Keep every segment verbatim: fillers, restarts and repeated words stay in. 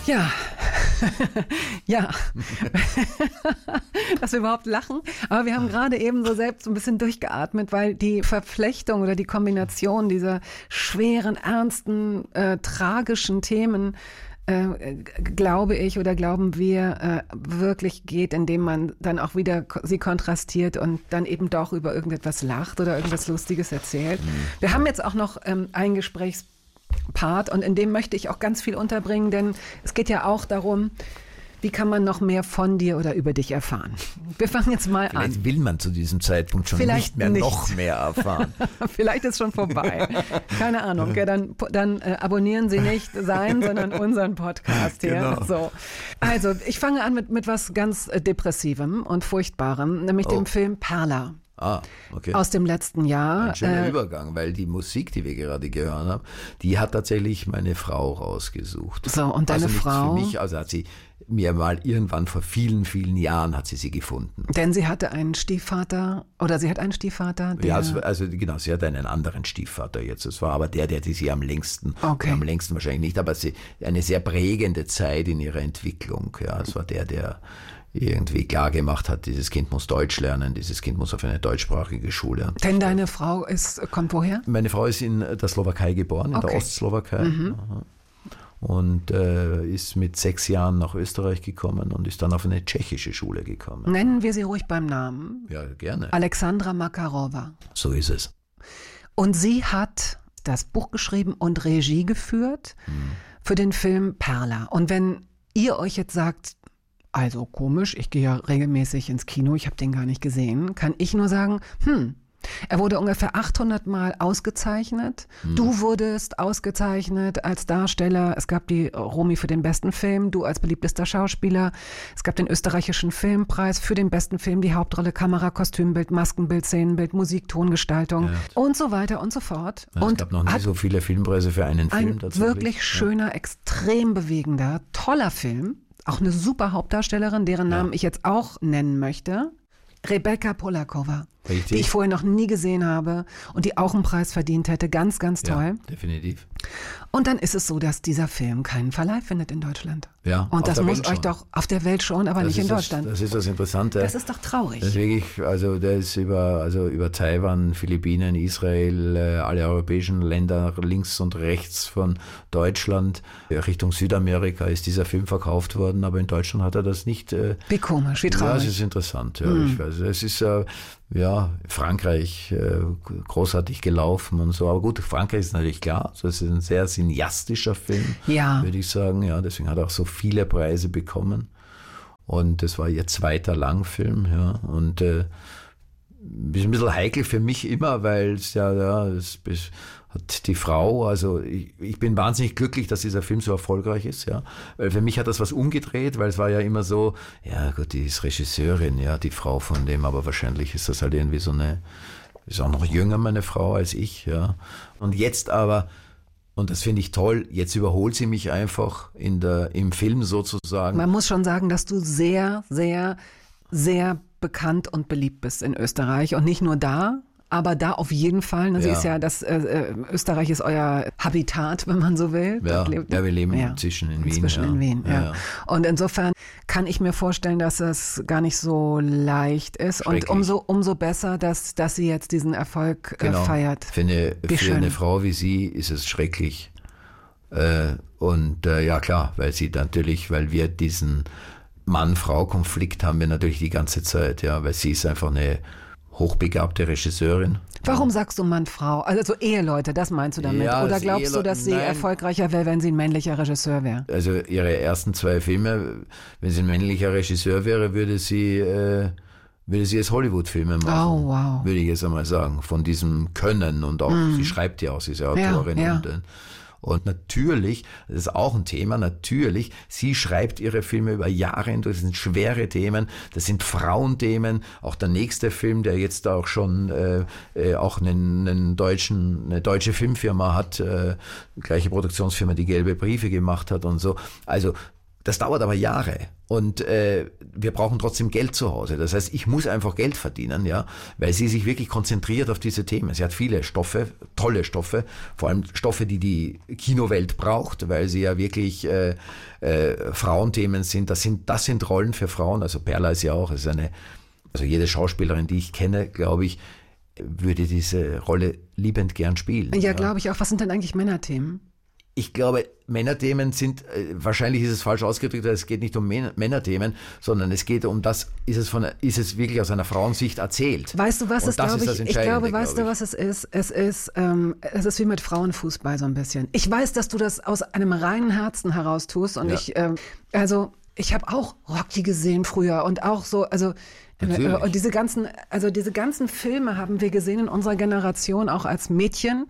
Ja, ja, dass wir überhaupt lachen. Aber wir haben gerade eben so selbst ein bisschen durchgeatmet, weil die Verflechtung oder die Kombination dieser schweren, ernsten, äh, tragischen Themen, äh, glaube ich oder glauben wir, äh, wirklich geht, indem man dann auch wieder sie kontrastiert und dann eben doch über irgendetwas lacht oder irgendwas Lustiges erzählt. Mhm. Wir haben jetzt auch noch ähm, ein Gesprächs Part und in dem möchte ich auch ganz viel unterbringen, denn es geht ja auch darum, wie kann man noch mehr von dir oder über dich erfahren. Wir fangen jetzt mal Vielleicht an. Vielleicht will man zu diesem Zeitpunkt schon Vielleicht nicht mehr nicht. noch mehr erfahren. Vielleicht ist schon vorbei. Keine Ahnung. Ja, dann dann äh, abonnieren Sie nicht sein, sondern unseren Podcast hier. Genau. So. Also ich fange an mit, mit was ganz äh, Depressivem und Furchtbarem, nämlich oh. dem Film Perla. Ah, okay. Aus dem letzten Jahr. Ein schöner äh, Übergang, weil die Musik, die wir gerade gehört haben, die hat tatsächlich meine Frau rausgesucht. So, und deine also nicht Frau? Für mich, also hat sie mir mal irgendwann vor vielen, vielen Jahren hat sie sie gefunden. Denn sie hatte einen Stiefvater, oder sie hat einen Stiefvater? Der ja, also, also genau, sie hat einen anderen Stiefvater jetzt. Es war aber der, der die sie am längsten, okay. am längsten wahrscheinlich nicht, aber sie eine sehr prägende Zeit in ihrer Entwicklung. Ja, es war der, der irgendwie klar gemacht hat, dieses Kind muss Deutsch lernen, dieses Kind muss auf eine deutschsprachige Schule. Denn deine Frau ist, kommt woher? Meine Frau ist in der Slowakei geboren, in okay. der Ostslowakei. Mhm. Und äh, ist mit sechs Jahren nach Österreich gekommen und ist dann auf eine tschechische Schule gekommen. Nennen wir sie ruhig beim Namen. Ja, gerne. Alexandra Makarova. So ist es. Und sie hat das Buch geschrieben und Regie geführt hm. für den Film Perla. Und wenn ihr euch jetzt sagt, also komisch, ich gehe ja regelmäßig ins Kino, ich habe den gar nicht gesehen, kann ich nur sagen, hm, er wurde ungefähr achthundert Mal ausgezeichnet. Hm. Du wurdest ausgezeichnet als Darsteller. Es gab die Romy für den besten Film, du als beliebtester Schauspieler. Es gab den österreichischen Filmpreis für den besten Film, die Hauptrolle, Kamera, Kostümbild, Maskenbild, Szenenbild, Musik, Tongestaltung ja. und so weiter und so fort. Ja, es und gab noch nie so viele Filmpreise für einen Film. Ein wirklich schöner, ja. extrem bewegender, toller Film. Auch eine super Hauptdarstellerin, deren Namen ja. ich jetzt auch nennen möchte. Rebecca Polakova, Richtig. die ich vorher noch nie gesehen habe und die auch einen Preis verdient hätte. Ganz, ganz toll. Ja, definitiv. Und dann ist es so, dass dieser Film keinen Verleih findet in Deutschland. Ja, und das muss Welt euch schon. doch auf der Welt schon, aber das nicht in Deutschland. Das, das ist das Interessante. Das ist doch traurig. Das ist wirklich, also der ist über, also über Taiwan, Philippinen, Israel, äh, alle europäischen Länder links und rechts von Deutschland Richtung Südamerika ist dieser Film verkauft worden, aber in Deutschland hat er das nicht. Äh, wie komisch, wie traurig. Ja, es ist interessant. Ja, hm. ich weiß, es ist äh, ja Frankreich äh, großartig gelaufen und so, aber gut, Frankreich ist natürlich klar. Also es ist ein sehr cineastischer Film, ja. würde ich sagen. Ja, deswegen hat er auch so viele Preise bekommen. Und das war ihr zweiter Langfilm. Ja, und äh, ist ein bisschen heikel für mich immer, weil es ja, ja, es hat die Frau, also ich, ich bin wahnsinnig glücklich, dass dieser Film so erfolgreich ist, ja, weil für mich hat das was umgedreht, weil es war ja immer so, ja gut, die ist Regisseurin, ja, die Frau von dem, aber wahrscheinlich ist das halt irgendwie so eine, ist auch noch jünger, meine Frau, als ich, ja, und jetzt aber, und das finde ich toll, jetzt überholt sie mich einfach in der, im Film sozusagen. Man muss schon sagen, dass du sehr, sehr, sehr bekannt und beliebt bist in Österreich und nicht nur da, aber da auf jeden Fall. Ne? Sie ja. ist ja, das äh, Österreich ist euer Habitat, wenn man so will. Ja, lebt, ja wir leben ja. inzwischen in Wien. Inzwischen ja. in Wien, ja. Ja, ja. Und insofern kann ich mir vorstellen, dass es gar nicht so leicht ist und umso, umso besser, dass, dass sie jetzt diesen Erfolg genau. äh, feiert. Für, eine, für eine Frau wie sie ist es schrecklich. Äh, und äh, ja klar, weil sie natürlich, weil wir diesen Mann-Frau-Konflikt haben wir natürlich die ganze Zeit, ja, weil sie ist einfach eine hochbegabte Regisseurin. Warum sagst du Mann-Frau? Also Eheleute, das meinst du damit? Ja, Oder glaubst Ehele- du, dass sie Nein. erfolgreicher wäre, wenn sie ein männlicher Regisseur wäre? Also ihre ersten zwei Filme, wenn sie ein männlicher Regisseur wäre, würde sie, äh, würde sie jetzt Hollywood-Filme machen. Oh, wow. Würde ich jetzt einmal sagen. Von diesem Können und auch, mm. sie schreibt ja auch, sie ist ja Autorin. Ja, ja. Und, Und natürlich, das ist auch ein Thema, natürlich, sie schreibt ihre Filme über Jahre hindurch, das sind schwere Themen, das sind Frauenthemen, auch der nächste Film, der jetzt auch schon äh, äh, auch einen, einen deutschen, eine deutsche Filmfirma hat, äh, gleiche Produktionsfirma, die Gelbe Briefe gemacht hat und so. Also Das dauert aber Jahre und äh, wir brauchen trotzdem Geld zu Hause. Das heißt, ich muss einfach Geld verdienen, ja, weil sie sich wirklich konzentriert auf diese Themen. Sie hat viele Stoffe, tolle Stoffe, vor allem Stoffe, die die Kinowelt braucht, weil sie ja wirklich äh, äh, Frauenthemen sind. Das sind, das sind Rollen für Frauen. Also Perla ist ja auch, ist eine, also jede Schauspielerin, die ich kenne, glaube ich, würde diese Rolle liebend gern spielen. Ja, ja. glaube ich auch. Was sind denn eigentlich Männerthemen? Ich glaube, Männerthemen sind, äh, wahrscheinlich ist es falsch ausgedrückt, es geht nicht um Män- Männerthemen, sondern es geht um das, ist es, von, ist es wirklich aus einer Frauensicht erzählt. Weißt du, was Und es, das glaube ist das ich, ich Entscheidende, glaube, weißt glaube du, ich. was es ist? Es ist, ähm, es ist wie mit Frauenfußball so ein bisschen. Ich weiß, dass du das aus einem reinen Herzen heraus tust und Ja. ich, ähm, also, ich habe auch Rocky gesehen früher und auch so, also, Natürlich. äh, und diese ganzen, also diese ganzen Filme haben wir gesehen in unserer Generation auch als Mädchen.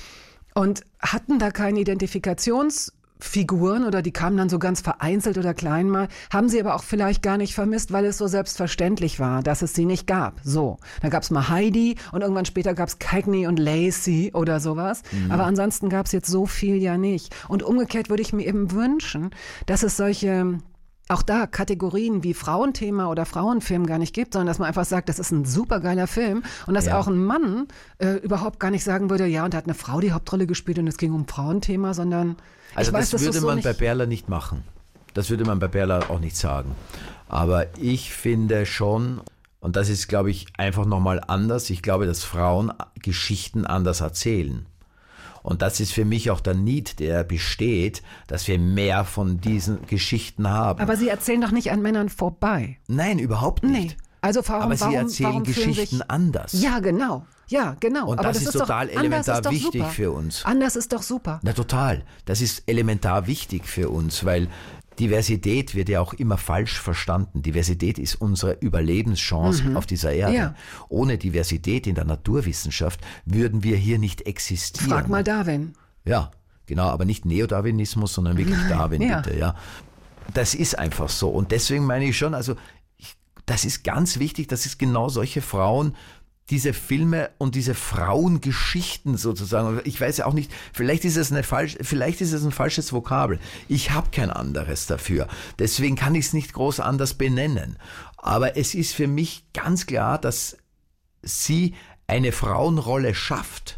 Und hatten da keine Identifikationsfiguren oder die kamen dann so ganz vereinzelt oder klein mal, haben sie aber auch vielleicht gar nicht vermisst, weil es so selbstverständlich war, dass es sie nicht gab. So, da gab es mal Heidi und irgendwann später gab es Cagney und Lacey oder sowas. Mhm. Aber ansonsten gab es jetzt so viel ja nicht. Und umgekehrt würde ich mir eben wünschen, dass es solche... auch da Kategorien wie Frauenthema oder Frauenfilm gar nicht gibt, sondern dass man einfach sagt, das ist ein supergeiler Film und dass Ja. auch ein Mann äh, überhaupt gar nicht sagen würde, ja, und da hat eine Frau die Hauptrolle gespielt und es ging um Frauenthema, sondern Also ich weiß, das dass würde so man nicht bei Perla nicht machen. Das würde man bei Perla auch nicht sagen. Aber ich finde schon, und das ist, glaube ich, einfach nochmal anders, ich glaube, dass Frauen Geschichten anders erzählen. Und das ist für mich auch der Need, der besteht, dass wir mehr von diesen Geschichten haben. Aber sie erzählen doch nicht an Männern vorbei. Nein, überhaupt nicht. Nee. Also warum, Aber sie warum, erzählen warum fühlen Geschichten sich, anders. Ja, genau. Ja, genau. Und Aber das, ist total doch, anders elementar ist doch wichtig super. für uns. Anders ist doch super. Na total. Das ist elementar wichtig für uns, weil Diversität wird ja auch immer falsch verstanden. Diversität ist unsere Überlebenschance Mhm. auf dieser Erde. Ja. Ohne Diversität in der Naturwissenschaft würden wir hier nicht existieren. Frag mal Darwin. Ja, genau, aber nicht Neodarwinismus, sondern wirklich Darwin, Ja. bitte, ja. Das ist einfach so. Und deswegen meine ich schon, also ich, das ist ganz wichtig, dass es genau solche Frauen diese Filme und diese Frauengeschichten sozusagen, ich weiß ja auch nicht, vielleicht ist es eine falsch, vielleicht ist es ein falsches Vokabel. Ich habe kein anderes dafür. Deswegen kann ich es nicht groß anders benennen. Aber es ist für mich ganz klar, dass sie eine Frauenrolle schafft,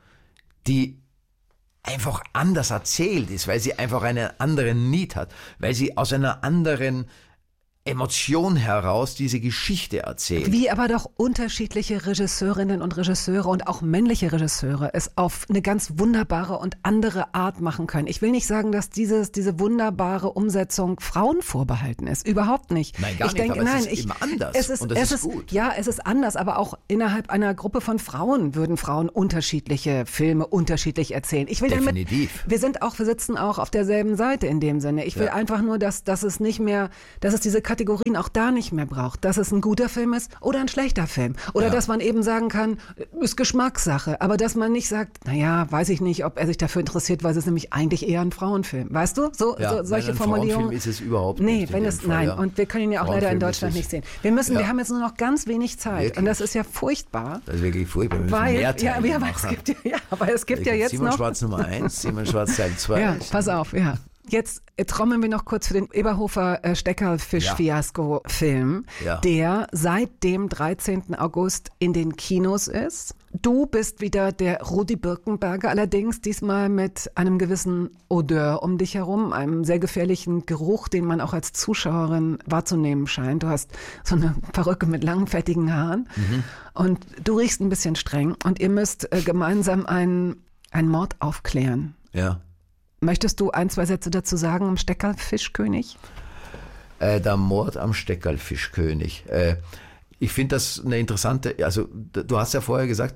die einfach anders erzählt ist, weil sie einfach einen anderen Need hat, weil sie aus einer anderen Emotion heraus diese Geschichte erzählt. Wie aber doch unterschiedliche Regisseurinnen und Regisseure und auch männliche Regisseure es auf eine ganz wunderbare und andere Art machen können. Ich will nicht sagen, dass dieses, diese wunderbare Umsetzung Frauen vorbehalten ist. Überhaupt nicht. Nein, gar ich nicht, denke, aber es nein, ist ich, immer anders es ist, und das es ist ist gut. Ja, es ist anders, aber auch innerhalb einer Gruppe von Frauen würden Frauen unterschiedliche Filme unterschiedlich erzählen. Ich will Definitiv. damit, wir sind auch, wir sitzen auch auf derselben Seite in dem Sinne. Ich will Ja. einfach nur, dass, dass es nicht mehr, dass es diese Kategorien auch da nicht mehr braucht, dass es ein guter Film ist oder ein schlechter Film. Oder Ja. dass man eben sagen kann, ist Geschmackssache. Aber dass man nicht sagt, naja, weiß ich nicht, ob er sich dafür interessiert, weil es ist nämlich eigentlich eher ein Frauenfilm. Weißt du? So, Ja, so solche nein, ein Formulierungen. Frauenfilm ist es überhaupt nee, nicht in wenn dem es, Fall, nein. ja. Und wir können ihn ja auch leider in Frauenfilm Deutschland ist nicht es- sehen. Wir müssen, Ja. wir haben jetzt nur noch ganz wenig Zeit. Wirklich? Und das ist ja furchtbar. Das ist wirklich furchtbar. Wir müssen Weil, mehr ja, Teile ja, aber es machen. gibt ja, ja, aber es gibt ja jetzt Simon noch. Schwarz Nummer eins, Simon Schwarz Teil zwei. Ja, pass auf, ja. Jetzt äh, trommeln wir noch kurz für den Eberhofer äh, Steckerfisch-Fiasko-Film, Ja. der seit dem dreizehnten August in den Kinos ist. Du bist wieder der Rudi Birkenberger, allerdings diesmal mit einem gewissen Odeur um dich herum, einem sehr gefährlichen Geruch, den man auch als Zuschauerin wahrzunehmen scheint. Du hast so eine Perücke mit langen, fettigen Haaren und du riechst ein bisschen streng und ihr müsst äh, gemeinsam einen, einen Mord aufklären. Ja. Möchtest du ein, zwei Sätze dazu sagen am Steckerfischkönig? Äh, der Mord am Steckerlfischkönig. Äh, ich finde das eine interessante, also d- du hast ja vorher gesagt,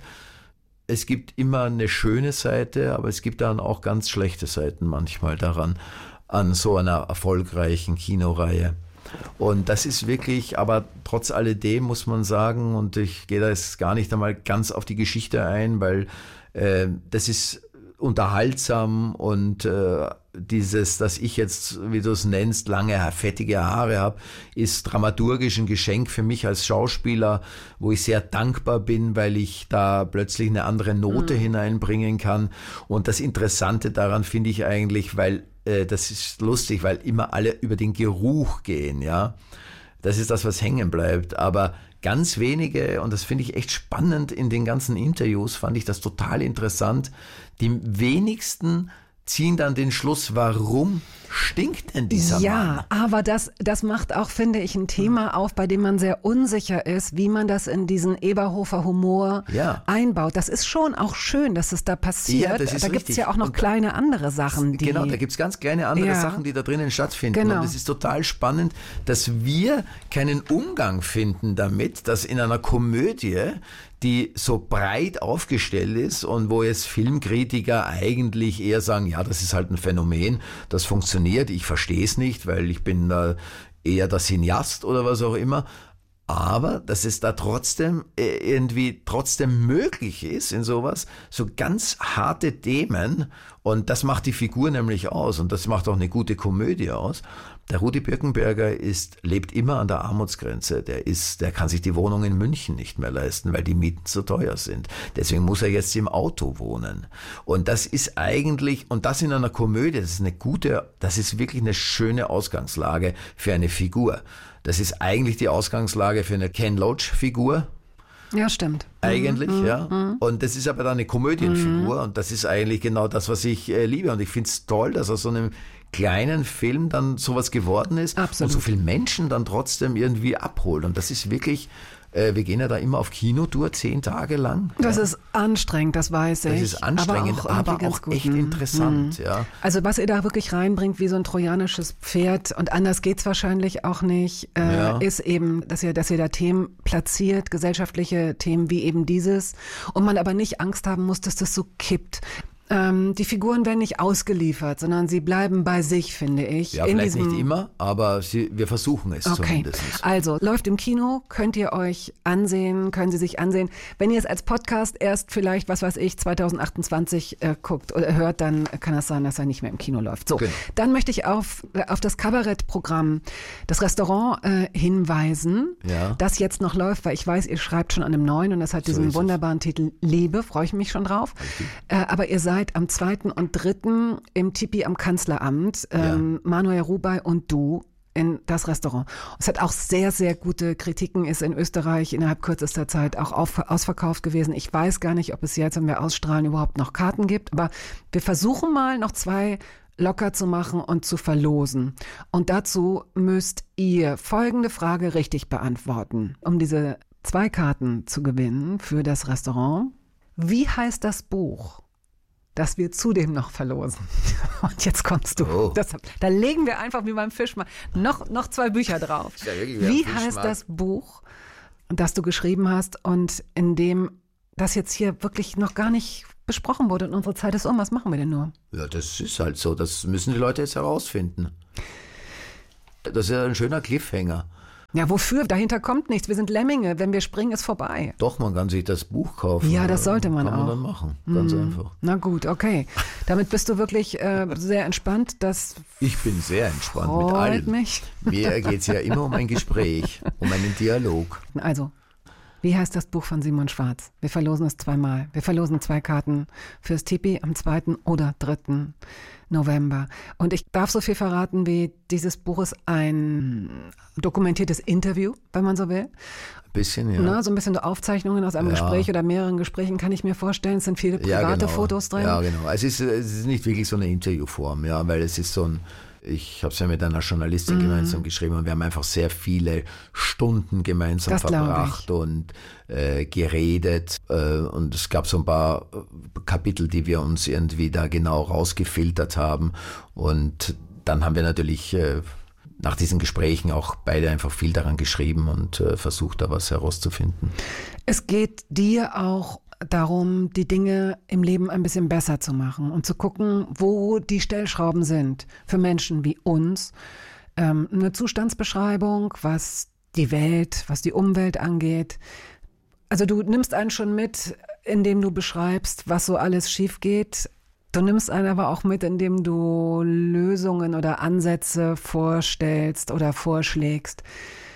es gibt immer eine schöne Seite, aber es gibt dann auch ganz schlechte Seiten manchmal daran, an so einer erfolgreichen Kinoreihe. Und das ist wirklich, aber trotz alledem muss man sagen, und ich gehe da jetzt gar nicht einmal ganz auf die Geschichte ein, weil äh, das ist unterhaltsam und äh, dieses, dass ich jetzt, wie du es nennst, lange, fettige Haare habe, ist dramaturgisch ein Geschenk für mich als Schauspieler, wo ich sehr dankbar bin, weil ich da plötzlich eine andere Note mhm. hineinbringen kann. Und das Interessante daran finde ich eigentlich, weil äh, das ist lustig, weil immer alle über den Geruch gehen, ja. Das ist das, was hängen bleibt. Aber ganz wenige, und das finde ich echt spannend in den ganzen Interviews, fand ich das total interessant, die wenigsten ziehen dann den Schluss, warum stinkt denn dieser ja, Mann? Ja, aber das, das macht auch, finde ich, ein Thema auf, bei dem man sehr unsicher ist, wie man das in diesen Eberhofer Humor ja. einbaut. Das ist schon auch schön, dass es da passiert. Ja, das ist da gibt es richtig. ja auch noch Und kleine andere Sachen, die... Genau, da gibt es ganz kleine andere ja. Sachen, die da drinnen stattfinden. Genau. Und es ist total spannend, dass wir keinen Umgang finden damit, dass in einer Komödie, die so breit aufgestellt ist und wo jetzt Filmkritiker eigentlich eher sagen, ja, das ist halt ein Phänomen, das funktioniert, ich verstehe es nicht, weil ich bin äh, eher der Cineast oder was auch immer. Aber dass es da trotzdem äh, irgendwie trotzdem möglich ist in sowas, so ganz harte Themen, und das macht die Figur nämlich aus und das macht auch eine gute Komödie aus. Der Rudi Birkenberger ist, lebt immer an der Armutsgrenze. Der ist, der kann sich die Wohnung in München nicht mehr leisten, weil die Mieten zu teuer sind. Deswegen muss er jetzt im Auto wohnen. Und das ist eigentlich, und das in einer Komödie, das ist eine gute, das ist wirklich eine schöne Ausgangslage für eine Figur. Das ist eigentlich die Ausgangslage für eine Ken Loach-Figur. Ja, stimmt. Eigentlich, mhm, ja. Mhm. Und das ist aber dann eine Komödienfigur, mhm. und das ist eigentlich genau das, was ich äh, liebe. Und ich finde es toll, dass aus so einem kleinen Film dann sowas geworden ist. Absolut. Und so viele Menschen dann trotzdem irgendwie abholt. Und das ist wirklich, äh, wir gehen ja da immer auf Kinotour, zehn Tage lang. Das ja. ist anstrengend, das weiß ich. Das ist anstrengend, aber auch, aber auch echt interessant. Mhm. Ja. Also was ihr da wirklich reinbringt, wie so ein trojanisches Pferd, und anders geht's wahrscheinlich auch nicht, äh, ja. ist eben, dass ihr, dass ihr da Themen platziert, gesellschaftliche Themen wie eben dieses, und man aber nicht Angst haben muss, dass das so kippt. Ähm, die Figuren werden nicht ausgeliefert, sondern sie bleiben bei sich, finde ich. Ja, in vielleicht diesem nicht immer, aber sie, wir versuchen es okay. zumindest. Also, läuft im Kino, könnt ihr euch ansehen, können Sie sich ansehen. Wenn ihr es als Podcast erst vielleicht, was weiß ich, zwanzig achtundzwanzig äh, guckt oder hört, dann kann es sein, dass er nicht mehr im Kino läuft. So, genau. Dann möchte ich auf, auf das Kabarettprogramm, das Restaurant äh, hinweisen, ja. das jetzt noch läuft, weil ich weiß, ihr schreibt schon an einem neuen und das hat diesen so wunderbaren Titel Liebe, freue ich mich schon drauf. Äh, aber ihr seid am zweiten und dritten im Tipi am Kanzleramt, ähm, ja. Manuel Rubey und du, in das Restaurant. Es hat auch sehr, sehr gute Kritiken, ist in Österreich innerhalb kürzester Zeit auch auf, ausverkauft gewesen. Ich weiß gar nicht, ob es jetzt, wenn wir ausstrahlen, überhaupt noch Karten gibt, aber wir versuchen mal noch zwei locker zu machen und zu verlosen. Und dazu müsst ihr folgende Frage richtig beantworten, um diese zwei Karten zu gewinnen für das Restaurant. Wie heißt das Buch, das wir zudem noch verlosen? Und jetzt kommst du. Oh. Das, da legen wir einfach wie beim Fischmarkt noch, noch zwei Bücher drauf. Ja, wie heißt das Buch, das du geschrieben hast und in dem das jetzt hier wirklich noch gar nicht besprochen wurde und unsere Zeit ist um? Was machen wir denn nur? Ja, das ist halt so. Das müssen die Leute jetzt herausfinden. Das ist ja ein schöner Cliffhanger. Ja, wofür? Dahinter kommt nichts. Wir sind Lemminge. Wenn wir springen, ist vorbei. Doch, man kann sich das Buch kaufen. Ja, das sollte man auch. Kann man dann machen. Ganz mm. einfach. Na gut, okay. Damit bist du wirklich äh, sehr entspannt. Das ich bin sehr entspannt mit allem. Mich. Mir geht es ja immer um ein Gespräch, um einen Dialog. Also, wie heißt das Buch von Simon Schwarz? Wir verlosen es zweimal. Wir verlosen zwei Karten fürs Tipi am zweiten oder dritten November. Und ich darf so viel verraten, wie dieses Buch ist ein dokumentiertes Interview, wenn man so will. Ein bisschen, ja. Na, so ein bisschen so Aufzeichnungen aus einem ja. Gespräch oder mehreren Gesprächen, kann ich mir vorstellen. Es sind viele private ja, genau. Fotos drin. Ja, genau. Es ist, es ist nicht wirklich so eine Interviewform, ja, weil es ist so ein Ich habe es ja mit einer Journalistin mhm. gemeinsam geschrieben und wir haben einfach sehr viele Stunden gemeinsam das verbracht und äh, geredet. Äh, und es gab so ein paar Kapitel, die wir uns irgendwie da genau rausgefiltert haben. Und dann haben wir natürlich äh, nach diesen Gesprächen auch beide einfach viel daran geschrieben und äh, versucht, da was herauszufinden. Es geht dir auch darum, die Dinge im Leben ein bisschen besser zu machen und zu gucken, wo die Stellschrauben sind für Menschen wie uns. Ähm, eine Zustandsbeschreibung, was die Welt, was die Umwelt angeht. Also du nimmst einen schon mit, indem du beschreibst, was so alles schief geht. Du nimmst einen aber auch mit, indem du Lösungen oder Ansätze vorstellst oder vorschlägst,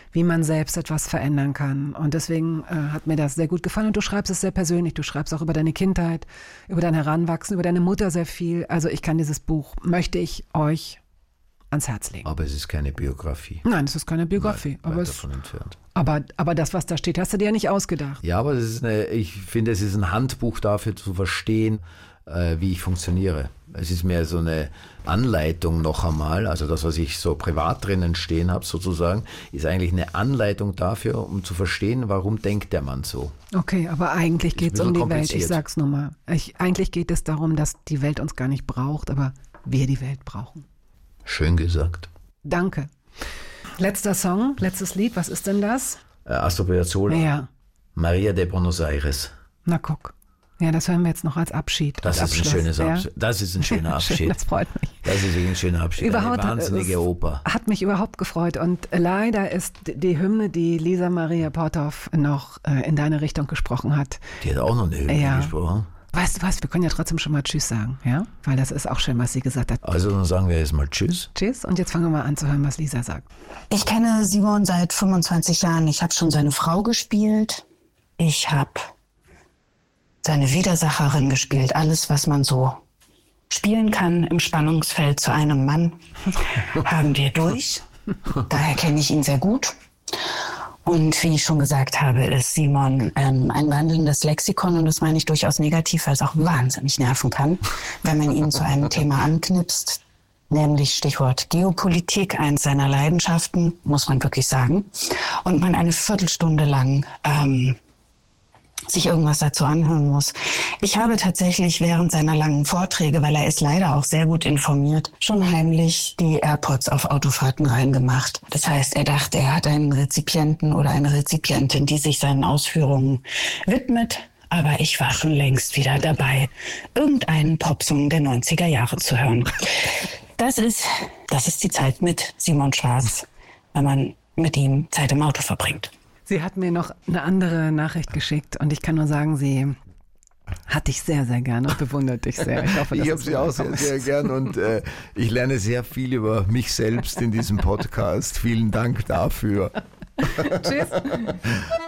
wie man selbst etwas verändern kann. Und deswegen äh, hat mir das sehr gut gefallen. Und du schreibst es sehr persönlich. Du schreibst auch über deine Kindheit, über dein Heranwachsen, über deine Mutter sehr viel. Also ich kann dieses Buch, möchte ich euch ans Herz legen. Aber es ist keine Biografie. Nein, es ist keine Biografie. Weit, weit aber, davon es, entfernt. aber, aber das, was da steht, hast du dir ja nicht ausgedacht. Ja, aber das ist eine, ich finde, es ist ein Handbuch dafür zu verstehen, äh, wie ich funktioniere. Es ist mehr so eine Anleitung noch einmal, also das, was ich so privat drinnen stehen habe sozusagen, ist eigentlich eine Anleitung dafür, um zu verstehen, warum denkt der Mann so. Okay, aber eigentlich geht es um die Welt. Ich sag's nur mal. Ich, eigentlich geht es darum, dass die Welt uns gar nicht braucht, aber wir die Welt brauchen. Schön gesagt. Danke. Letzter Song, letztes Lied, was ist denn das? Äh, Astor Piazzolla. Ja. Maria de Buenos Aires. Na guck. Ja, das hören wir jetzt noch als Abschied. Das als ist ein schönes ja? Abschied. Das ist ein schöner Abschied. Schön, das freut mich. Das ist wirklich ein schöner Abschied. Überhaupt, eine wahnsinnige Oper. Hat mich überhaupt gefreut. Und leider ist die Hymne, die Lisa Maria Porthoff noch äh, in deine Richtung gesprochen hat. Die hat auch noch eine Hymne ja. gesprochen. Weißt du was, wir können ja trotzdem schon mal Tschüss sagen, ja? Weil das ist auch schön, was sie gesagt hat. Also dann sagen wir jetzt mal Tschüss. Tschüss und jetzt fangen wir mal an zu hören, was Lisa sagt. Ich kenne Simon seit fünfundzwanzig Jahren. Ich habe schon seine Frau gespielt. Ich habe seine Widersacherin gespielt. Alles, was man so spielen kann im Spannungsfeld zu einem Mann, haben wir durch. Daher kenne ich ihn sehr gut. Und wie ich schon gesagt habe, ist Simon ähm, ein wandelndes Lexikon und das meine ich durchaus negativ, weil es auch wahnsinnig nerven kann, wenn man ihn zu einem Thema anknipst, nämlich Stichwort Geopolitik, eins seiner Leidenschaften, muss man wirklich sagen, und man eine Viertelstunde lang ähm, sich irgendwas dazu anhören muss. Ich habe tatsächlich während seiner langen Vorträge, weil er ist leider auch sehr gut informiert, schon heimlich die AirPods auf Autofahrten reingemacht. Das heißt, er dachte, er hat einen Rezipienten oder eine Rezipientin, die sich seinen Ausführungen widmet. Aber ich war schon längst wieder dabei, irgendeinen Popsong der neunziger Jahre zu hören. Das ist, das ist die Zeit mit Simon Schwarz, wenn man mit ihm Zeit im Auto verbringt. Sie hat mir noch eine andere Nachricht geschickt und ich kann nur sagen, sie hat dich sehr, sehr gern und bewundert dich sehr. Ich hoffe, ich habe sie auch sehr, sehr gern und äh, ich lerne sehr viel über mich selbst in diesem Podcast. Vielen Dank dafür. Tschüss.